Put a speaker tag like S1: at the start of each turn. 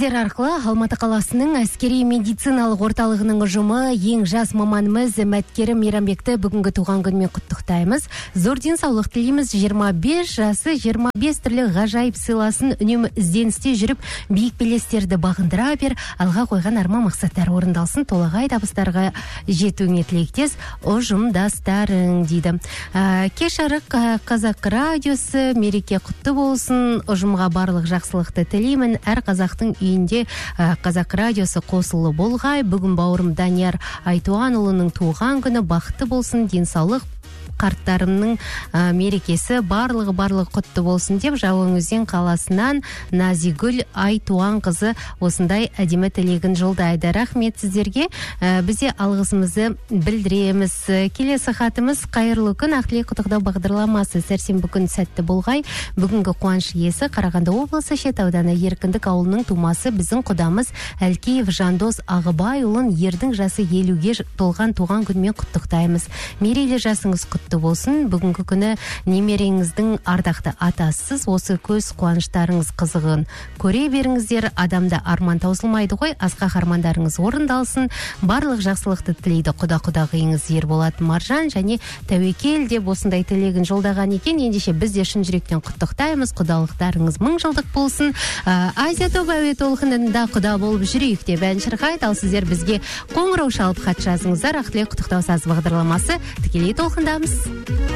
S1: Сіздер арқылы Алматы қаласының әскери медициналық орталығының ұжымы ең жас маманымыз Мәткерім Мейрамбекті бүгінгі туған күнмен құттықтаймыз. Зор денсаулық тілейміз. 25 жасы 25 түрлі ғажайып сыйласын, үнемі ізденісте жүріп, биік белестерді бағындыра бер, алға қойған арман мақсаттар орындалсын, толағай табыстарға жетуіңе тілектес ұжымдастарың дейді. Кеш жарық Қазақ радиосы мереке құтты болсын, ұжымға барлық жақсылықты тілеймін. Әр қазақтың үйінде Қазақ радиосы қосылы болғай. Бүгін бауырым Данияр Айтуанұлының туған күні, бақытты болсын, денсаулық, қарттарымның мерекесі барлығы құтты болсын деп, Жауыңызен қаласынан Назигүл Айтуан қызы осындай әдемі тілегін жолдайды. Рахмет сіздерге. Бізде алғысымызды білдіреміз. Келесі хатымыз: қайырлы күн, Ақтілек құттықтау бағдарламасы сәрсенбі күн сәтті болғай. Бүгінгі қуаныш иесі Қарағанды облысы Шет ауданы Еркіндік ауылының тумасы біздің құдамыз Әлкеев Жандос Ағыбайұлын ердің жасы 50-ге толған туған күнмен құттықтаймыз. Мерейлі жасыңыз құтты болсын. Бүгінгі күні немереңіздің ардақты атасыз. Осы көз қуаныштарыңыз қызығын көре беріңіздер. Адамда арман таусылмайды ғой. Асқақ армандарыңыз орындалсын. Барлық жақсылықты тілейді құда-құдағиыңыз Ерболат Маржан және Тәуекел деп осындай тілегін жолдаған екен. Ендеше біз де шын жүректен құттықтаймыз. Құдалықтарыңыз мың жылдық болсын. Азия тобы әуе толқынында құда болып жүрейік деп ән шырқайды. Ал сіздер бізге қоңырау шалып хат жазыңыздар. Ақтілек құттықтау сазы бағдарламасы тікелей толқындамыз.